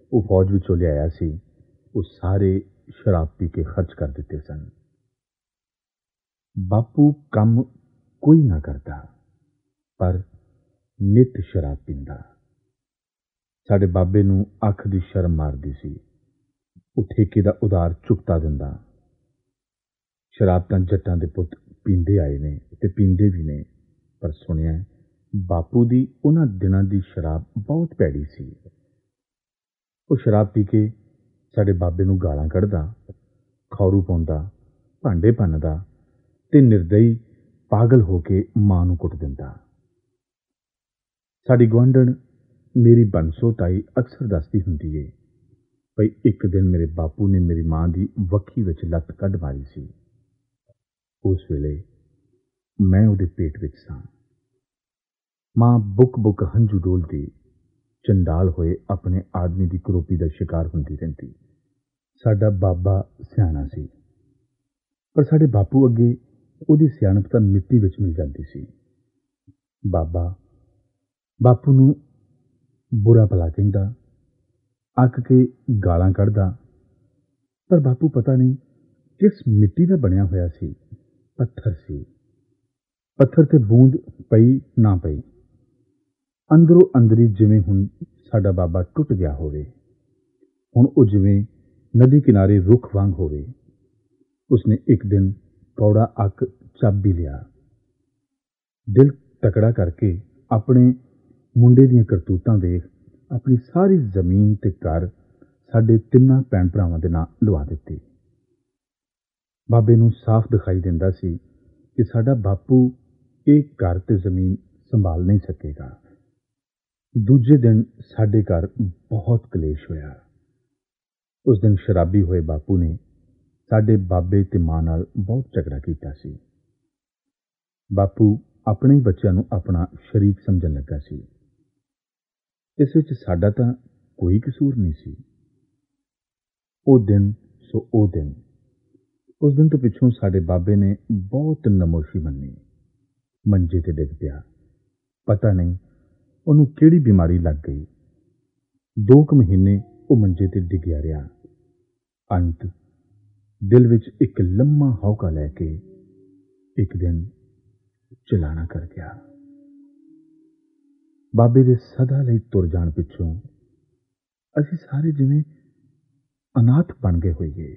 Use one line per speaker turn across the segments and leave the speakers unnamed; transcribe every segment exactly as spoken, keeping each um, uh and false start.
ਉਹ ਫੌਜ ਵਿੱਚੋਂ ਲਿਆਇਆ ਸੀ, ਉਹ ਸਾਰੇ ਸ਼ਰਾਬ ਪੀ ਕੇ ਖਰਚ ਕਰ ਦਿੱਤੇ ਸਨ। ਬਾਪੂ ਕੰਮ ਕੋਈ ਨਾ ਕਰਦਾ, ਪਰ ਨਿੱਤ ਸ਼ਰਾਬ ਪੀਂਦਾ। ਸਾਡੇ ਬਾਬੇ ਨੂੰ ਅੱਖ ਦੀ ਸ਼ਰਮ ਮਾਰਦੀ ਸੀ। ਉਹ ਠੇਕੇ ਦਾ ਉਧਾਰ ਚੁਕਤਾ ਦਿੰਦਾ। ਸ਼ਰਾਬ ਤਾਂ ਜੱਟਾਂ ਦੇ ਪੁੱਤ ਪੀਂਦੇ ਆਏ ਨੇ ਤੇ ਪੀਂਦੇ ਵੀ ਨੇ, ਪਰ ਸੁਣਿਆ ਬਾਪੂ ਦੀ ਉਹਨਾਂ ਦਿਨਾਂ ਦੀ ਸ਼ਰਾਬ ਬਹੁਤ ਭੈੜੀ ਸੀ। ਉਹ ਸ਼ਰਾਬ ਪੀ ਕੇ ਸਾਡੇ ਬਾਬੇ ਨੂੰ ਗਾਲਾਂ ਕੱਢਦਾ, ਖੌਰੂ ਪਾਉਂਦਾ, ਭਾਂਡੇ ਭੰਨਦਾ ਤੇ ਨਿਰਦਈ ਪਾਗਲ ਹੋ ਕੇ ਮਾਂ ਨੂੰ ਕੁੱਟ ਦਿੰਦਾ। ਸਾਡੀ ਗੁਆਂਢਣ ਮੇਰੀ ਬੰਸੋ ਤਾਈ ਅਕਸਰ ਦੱਸਦੀ ਹੁੰਦੀ ਏ ਭਈ ਇੱਕ ਦਿਨ ਮੇਰੇ ਬਾਪੂ ਨੇ ਮੇਰੀ ਮਾਂ ਦੀ ਵੱਖੀ ਵਿੱਚ ਲੱਤ ਕੱਢ ਮਾਰੀ ਸੀ। ਉਸ ਵੇਲੇ ਮੈਂ ਉਹਦੇ ਪੇਟ ਵਿੱਚ ਸਾਂ। ਮਾਂ ਬੁੱਕ ਬੁੱਕ ਹੰਝੂ ਡੋਲਦੀ, ਚੰਡਾਲ ਹੋਏ ਆਪਣੇ ਆਦਮੀ ਦੀ ਕਰੋਪੀ ਦਾ ਸ਼ਿਕਾਰ ਹੁੰਦੀ ਰਹਿੰਦੀ। ਸਾਡਾ ਬਾਬਾ ਸਿਆਣਾ ਸੀ, ਪਰ ਸਾਡੇ ਬਾਪੂ ਅੱਗੇ ਉਹਦੀ ਸਿਆਣਪ ਤਾਂ ਮਿੱਟੀ ਵਿੱਚ ਮਿਲ ਜਾਂਦੀ ਸੀ। ਬਾਬਾ ਬਾਪੂ ਨੂੰ ਬੁਰਾ ਭਲਾ ਕਹਿੰਦਾ, ਅੱਕ ਕੇ ਗਾਲਾਂ ਕੱਢਦਾ, ਪਰ ਬਾਪੂ ਪਤਾ ਨਹੀਂ ਕਿਸ ਮਿੱਟੀ ਦਾ ਬਣਿਆ ਹੋਇਆ ਸੀ। ਪੱਥਰ ਸੀ। ਪੱਥਰ ਤੇ ਬੂੰਦ ਪਈ ਨਾ ਪਈ, ਅੰਦਰੋਂ ਅੰਦਰੀ ਜਿਵੇਂ ਹੁਣ ਸਾਡਾ ਬਾਬਾ ਟੁੱਟ ਗਿਆ ਹੋਵੇ। ਹੁਣ ਉਹ ਜਿਵੇਂ ਨਦੀ ਕਿਨਾਰੇ ਰੁੱਖ ਵਾਂਗ ਹੋਵੇ। ਉਸਨੇ ਇੱਕ ਦਿਨ ਕੌੜਾ ਅੱਕ ਚੱਬ ਵੀ ਲਿਆ। ਦਿਲ ਤਕੜਾ ਕਰਕੇ ਆਪਣੇ ਮੁੰਡੇ ਦੀਆਂ ਕਰਤੂਤਾਂ ਵੇਖ ਆਪਣੀ ਸਾਰੀ ਜ਼ਮੀਨ ਤੇ ਘਰ ਸਾਡੇ ਤਿੰਨਾਂ ਭੈਣ ਭਰਾਵਾਂ ਦੇ ਨਾਂ ਲਵਾ ਦਿੱਤੀ। ਬਾਬੇ ਨੂੰ ਸਾਫ਼ ਦਿਖਾਈ ਦਿੰਦਾ ਸੀ ਕਿ ਸਾਡਾ ਬਾਪੂ ਇਹ ਘਰ ਤੇ ਜ਼ਮੀਨ ਸੰਭਾਲ ਨਹੀਂ ਸਕੇਗਾ। ਦੂਜੇ ਦਿਨ ਸਾਡੇ ਘਰ ਬਹੁਤ ਕਲੇਸ਼ ਹੋਇਆ। ਉਸ ਦਿਨ ਸ਼ਰਾਬੀ ਹੋਏ ਬਾਪੂ ਨੇ ਸਾਡੇ ਬਾਬੇ ਤੇ ਮਾਂ ਨਾਲ ਬਹੁਤ ਝਗੜਾ ਕੀਤਾ ਸੀ। ਬਾਪੂ ਆਪਣੇ ਹੀ ਬੱਚਿਆਂ ਨੂੰ ਆਪਣਾ ਸ਼ਰੀਕ ਸਮਝਣ ਲੱਗਾ ਸੀ। ਇਸ ਵਿੱਚ ਸਾਡਾ ਤਾਂ ਕੋਈ ਕਸੂਰ ਨਹੀਂ ਸੀ। ਉਹ ਦਿਨ ਸੋ ਉਹ ਦਿਨ। ਉਸ ਦਿਨ ਤੋਂ ਪਿੱਛੋਂ ਸਾਡੇ ਬਾਬੇ ਨੇ ਬਹੁਤ ਨਮੋਸ਼ੀ ਮੰਨੀ। ਮੰਜੇ ਤੇ ਡਿੱਗ ਪਿਆ। ਪਤਾ ਨਹੀਂ ਉਹਨੂੰ ਕਿਹੜੀ ਬਿਮਾਰੀ ਲੱਗ ਗਈ। ਦੋ ਕੁ ਮਹੀਨੇ ਉਹ ਮੰਜੇ ਤੇ ਡਿੱਗਿਆ ਰਿਹਾ। ਅੰਤ ਦਿਲ ਵਿੱਚ ਇੱਕ ਲੰਮਾ ਹੌਕਾ ਲੈ ਕੇ ਇੱਕ ਦਿਨ ਚਲਾਣਾ ਕਰ ਗਿਆ। ਬਾਬੇ ਦੇ ਸਦਾ ਲਈ ਤੁਰ ਜਾਣ ਪਿੱਛੋਂ ਅਸੀਂ ਸਾਰੇ ਜਿਵੇਂ ਅਨਾਥ ਬਣ ਗਏ ਹੋਈਏ।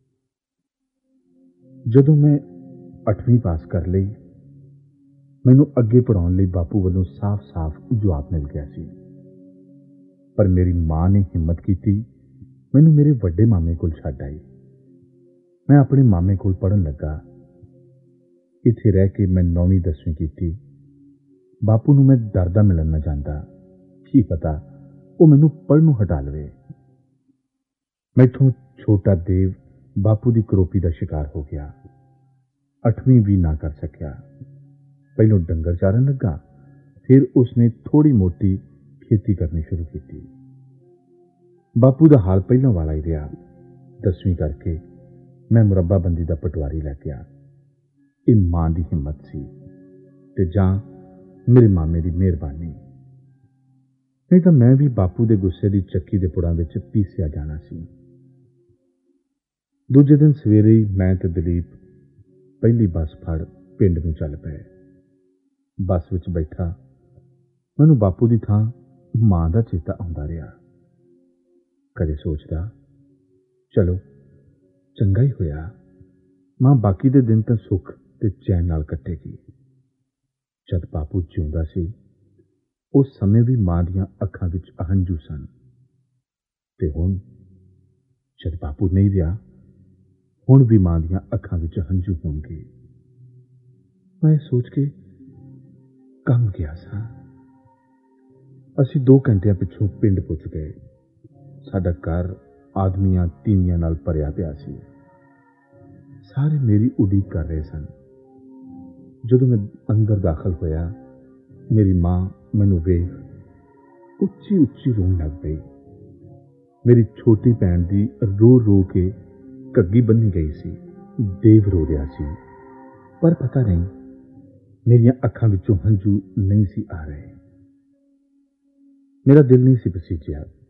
ਜਦੋਂ ਮੈਂ ਅੱਠਵੀਂ ਪਾਸ ਕਰ ਲਈ, ਮੈਨੂੰ ਅੱਗੇ ਪੜ੍ਹਾਉਣ ਲਈ ਬਾਪੂ ਵੱਲੋਂ ਸਾਫ਼-ਸਾਫ਼ ਜਵਾਬ ਮਿਲ ਗਿਆ ਸੀ, ਪਰ ਮੇਰੀ ਮਾਂ ਨੇ ਹਿੰਮਤ ਕੀਤੀ, ਮੈਨੂੰ ਮੇਰੇ ਵੱਡੇ ਮਾਮੇ ਕੋਲ ਛੱਡ ਆਈ। ਮੈਂ ਆਪਣੇ ਮਾਮੇ ਕੋਲ ਪੜ੍ਹਨ ਲੱਗਾ। ਇੱਥੇ ਰਹਿ ਕੇ ਮੈਂ ਨੌਵੀਂ ਦਸਵੀਂ ਕੀਤੀ। ਬਾਪੂ ਨੂੰ ਮੈਂ ਡਰਦਾ ਮਿਲਣ ਨਾ ਜਾਂਦਾ। ਕੀ ਪਤਾ ਉਹ ਮੈਨੂੰ ਪੜ੍ਹਨੋਂ ਹਟਾ ਲਵੇ। ਮੈਥੋਂ ਛੋਟਾ ਦੇਵ ਬਾਪੂ ਦੀ ਕਰੋਪੀ ਦਾ ਸ਼ਿਕਾਰ ਹੋ ਗਿਆ। ਅੱਠਵੀਂ ਵੀ ਨਾ ਕਰ ਸਕਿਆ। ਪਹਿਲੋਂ ਡੰਗਰ ਚਾਰਨ ਲੱਗਾ, ਫਿਰ ਉਸਨੇ ਥੋੜੀ ਮੋਟੀ ਖੇਤੀ ਕਰਨੀ ਸ਼ੁਰੂ ਕੀਤੀ। ਬਾਪੂ ਦਾ ਹਾਲ ਪਹਿਲਾਂ ਵਾਲਾ ਹੀ ਰਿਹਾ। ਦਸਵੀਂ ਕਰਕੇ ਮੈਂ ਮੁਰੱਬਾਬੰਦੀ ਦਾ ਪਟਵਾਰੀ ਲੱਗ ਗਿਆ। ਇਹ ਮਾਂ ਦੀ ਹਿੰਮਤ ਸੀ ਤੇ ਜਾਂ ਮੇਰੇ ਮਾਮੇ ਦੀ ਮਿਹਰਬਾਨੀ। ਨਹੀਂ ਤਾਂ ਮੈਂ ਵੀ ਬਾਪੂ ਦੇ ਗੁੱਸੇ ਦੀ ਚੱਕੀ ਦੇ ਪੁੜਾਂ ਵਿੱਚ ਪੀਸਿਆ ਜਾਣਾ ਸੀ। ਦੂਜੇ ਦਿਨ ਸਵੇਰੇ ਹੀ ਮੈਂ ਤੇ ਦਲੀਪ ਪਹਿਲੀ ਬੱਸ ਫੜ ਪਿੰਡ ਨੂੰ ਚੱਲ ਪਏ। ਬੱਸ ਵਿੱਚ ਬੈਠਾ ਮੈਨੂੰ ਬਾਪੂ ਦੀ ਥਾਂ ਮਾਂ ਦਾ ਚੇਤਾ ਆਉਂਦਾ ਰਿਹਾ। ਕਦੇ ਸੋਚਦਾ, ਚਲੋ ਚੰਗਾ ਹੀ ਹੋਇਆ, ਮਾਂ ਬਾਕੀ ਦੇ ਦਿਨ ਤਾਂ ਸੁੱਖ ਤੇ ਚੈਨ ਨਾਲ ਕੱਟੇਗੀ। ਜਦ ਬਾਪੂ ਜਿਉਂਦਾ ਸੀ, ਉਸ ਸਮੇਂ ਵੀ ਮਾਂ ਦੀਆਂ ਅੱਖਾਂ ਵਿੱਚ ਹੰਝੂ ਸਨ, ਤੇ ਹੁਣ ਜਦ ਬਾਪੂ ਨਹੀਂ ਰਿਹਾ, ਹੁਣ ਵੀ ਮਾਂ ਦੀਆਂ ਅੱਖਾਂ ਵਿੱਚ ਹੰਝੂ ਹੋਣਗੇ। ਮੈਂ ਸੋਚ ਕੇ ਕੰਬ ਗਿਆ ਸਾਂ। ਅਸੀਂ ਦੋ ਘੰਟਿਆਂ ਪਿੱਛੋਂ ਪਿੰਡ ਪੁੱਜ ਗਏ। ਸਾਡਾ ਘਰ ਆਦਮੀਆਂ ਤੀਵੀਆਂ ਨਾਲ ਭਰਿਆ ਪਿਆ ਸੀ। ਸਾਰੇ ਮੇਰੀ ਉਡੀਕ ਕਰ ਰਹੇ ਸਨ। ਜਦੋਂ ਮੈਂ ਅੰਦਰ ਦਾਖਲ ਹੋਇਆ, ਮੇਰੀ ਮਾਂ ਮੈਨੂੰ ਵੇਖ ਉੱਚੀ ਉੱਚੀ ਰੋਣ ਲੱਗ ਪਈ। ਮੇਰੀ ਛੋਟੀ ਭੈਣ ਦੀ ਰੋ ਰੋ ਕੇ ਘੱਗੀ ਬੰਨ੍ਹੀ ਗਈ ਸੀ। ਦੇਵ ਰੋ ਰਿਹਾ ਸੀ, ਪਰ ਪਤਾ ਨਹੀਂ ਮੇਰੀਆਂ ਅੱਖਾਂ ਵਿੱਚੋਂ ਹੰਝੂ ਨਹੀਂ ਸੀ ਆ ਰਹੇ। ਮੇਰਾ ਦਿਲ ਨਹੀਂ ਸੀ ਪਸੀਜਿਆ।